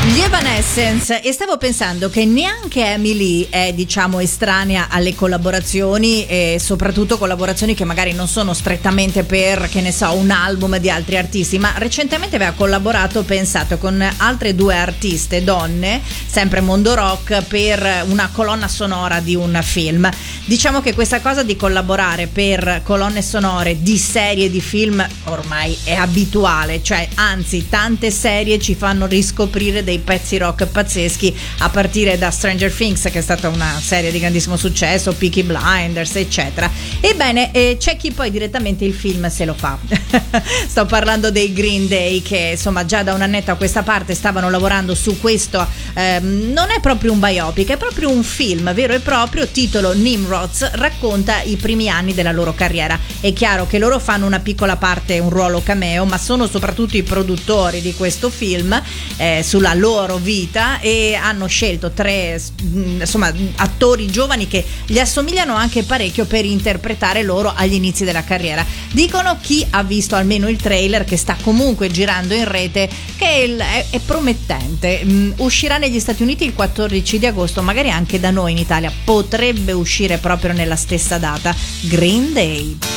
Gli Evanescence, e stavo pensando che neanche Emily è, diciamo, estranea alle collaborazioni, e soprattutto collaborazioni che magari non sono strettamente per, che ne so, un album di altri artisti, ma recentemente aveva collaborato, pensate, con altre due artiste donne, sempre mondo rock, per una colonna sonora di un film. Diciamo che questa cosa di collaborare per colonne sonore di serie di film ormai è abituale, cioè anzi tante serie ci fanno riscoprire dei pezzi rock pazzeschi, a partire da Stranger Things, che è stata una serie di grandissimo successo, Peaky Blinders, eccetera. Ebbene, c'è chi poi direttamente il film se lo fa. Sto parlando dei Green Day, che insomma già da un annetto a questa parte stavano lavorando su questo, non è proprio un biopic, è proprio un film vero e proprio, titolo Nimrods, racconta i primi anni della loro carriera. È chiaro che loro fanno una piccola parte, un ruolo cameo, ma sono soprattutto i produttori di questo film, sulla loro vita, e hanno scelto tre insomma attori giovani che gli assomigliano anche parecchio per interpretare loro agli inizi della carriera. Dicono, chi ha visto almeno il trailer, che sta comunque girando in rete, che è promettente. Uscirà negli Stati Uniti il 14 di agosto, magari anche da noi in Italia potrebbe uscire proprio nella stessa data. Green Day.